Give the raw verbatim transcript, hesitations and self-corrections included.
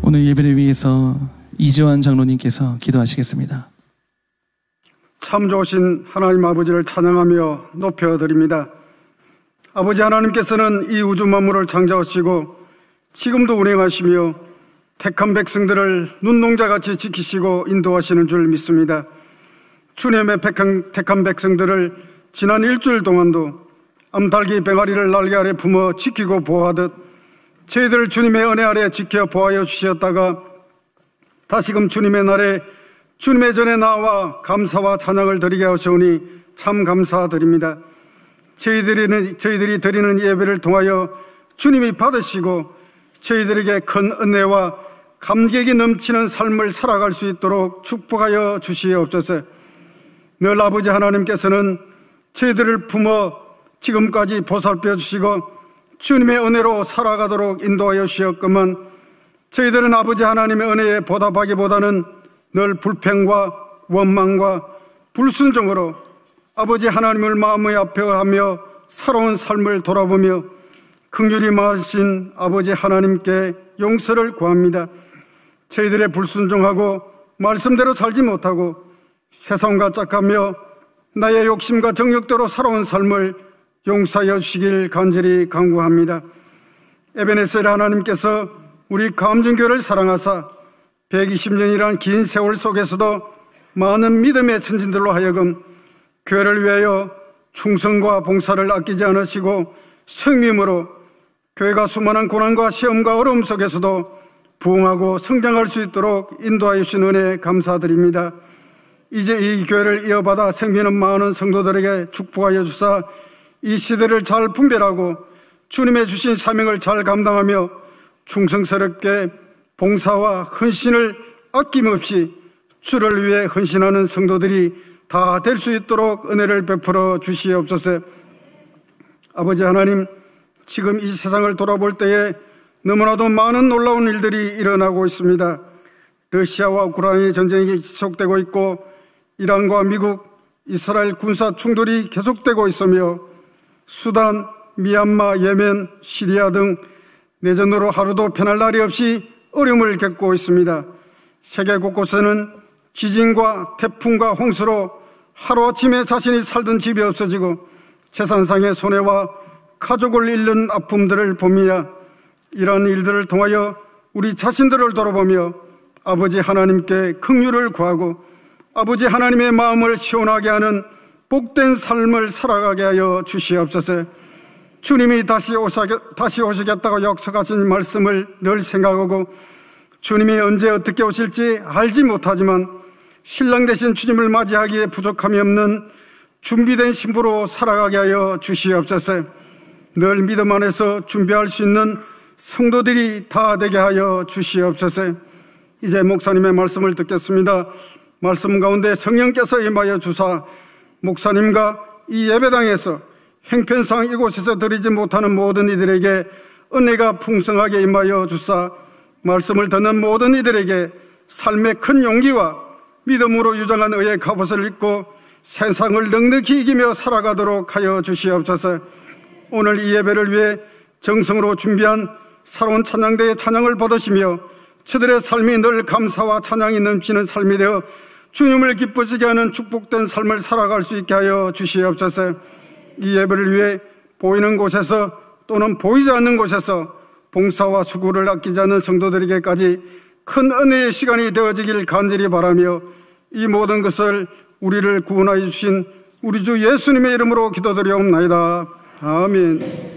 오늘 예배를 위해서 이지환 장로님께서 기도하시겠습니다. 참 좋으신 하나님 아버지를 찬양하며 높여드립니다. 아버지 하나님께서는 이 우주 만물을 창조하시고 지금도 운행하시며 택한 백성들을 눈동자같이 지키시고 인도하시는 줄 믿습니다. 주님의 택한 백성들을 지난 일주일 동안도 암탉이 병아리를 날개 아래 품어 지키고 보호하듯 저희들을 주님의 은혜 아래 지켜 보호하여 주셨다가 다시금 주님의 날에 주님의 전에 나와 감사와 찬양을 드리게 하시오니 참 감사드립니다. 저희들이, 저희들이 드리는 예배를 통하여 주님이 받으시고 저희들에게 큰 은혜와 감격이 넘치는 삶을 살아갈 수 있도록 축복하여 주시옵소서. 늘 아버지 하나님께서는 저희들을 품어 지금까지 보살펴 주시고 주님의 은혜로 살아가도록 인도하여 주셨건만 저희들은 아버지 하나님의 은혜에 보답하기보다는 늘 불평과 원망과 불순종으로 아버지 하나님을 마음의 앞에 하며 살아온 삶을 돌아보며 긍휼히 많으신 아버지 하나님께 용서를 구합니다. 저희들의 불순종하고 말씀대로 살지 못하고 세상과 짝하며 나의 욕심과 정욕대로 살아온 삶을 용서하여 주시길 간절히 간구합니다. 에베네셀 하나님께서 우리 감전교회를 사랑하사 백이십 년이란 긴 세월 속에서도 많은 믿음의 천진들로 하여금 교회를 위하여 충성과 봉사를 아끼지 않으시고 성심으로 교회가 수많은 고난과 시험과 어려움 속에서도 부흥하고 성장할 수 있도록 인도하여 주신 은혜 감사드립니다. 이제 이 교회를 이어받아 생기는 많은 성도들에게 축복하여 주사 이 시대를 잘 분별하고 주님의 주신 사명을 잘 감당하며 충성스럽게 봉사와 헌신을 아낌없이 주를 위해 헌신하는 성도들이 다 될 수 있도록 은혜를 베풀어 주시옵소서. 아버지 하나님, 지금 이 세상을 돌아볼 때에 너무나도 많은 놀라운 일들이 일어나고 있습니다. 러시아와 우크라이나 전쟁이 지속되고 있고 이란과 미국, 이스라엘 군사 충돌이 계속되고 있으며 수단, 미얀마, 예멘, 시리아 등 내전으로 하루도 편할 날이 없이 어려움을 겪고 있습니다. 세계 곳곳에는 지진과 태풍과 홍수로 하루아침에 자신이 살던 집이 없어지고 재산상의 손해와 가족을 잃는 아픔들을 보며 이러한 일들을 통하여 우리 자신들을 돌아보며 아버지 하나님께 긍휼을 구하고 아버지 하나님의 마음을 시원하게 하는 복된 삶을 살아가게 하여 주시옵소서. 주님이 다시, 오시겠, 다시 오시겠다고 약속하신 말씀을 늘 생각하고 주님이 언제 어떻게 오실지 알지 못하지만 신랑 되신 주님을 맞이하기에 부족함이 없는 준비된 신부로 살아가게 하여 주시옵소서. 늘 믿음 안에서 준비할 수 있는 성도들이 다 되게 하여 주시옵소서. 이제 목사님의 말씀을 듣겠습니다. 말씀 가운데 성령께서 임하여 주사 목사님과 이 예배당에서 행편상 이곳에서 드리지 못하는 모든 이들에게 은혜가 풍성하게 임하여 주사 말씀을 듣는 모든 이들에게 삶의 큰 용기와 믿음으로 유정한 의의 갑옷을 입고 세상을 넉넉히 이기며 살아가도록 하여 주시옵소서. 오늘 이 예배를 위해 정성으로 준비한 살아온 찬양대의 찬양을 받으시며 저들의 삶이 늘 감사와 찬양이 넘치는 삶이 되어 주님을 기쁘시게 하는 축복된 삶을 살아갈 수 있게 하여 주시옵소서. 이 예배를 위해 보이는 곳에서 또는 보이지 않는 곳에서 봉사와 수고를 아끼지 않는 성도들에게까지 큰 은혜의 시간이 되어지길 간절히 바라며 이 모든 것을 우리를 구원하여 주신 우리 주 예수님의 이름으로 기도드리옵나이다. 아멘.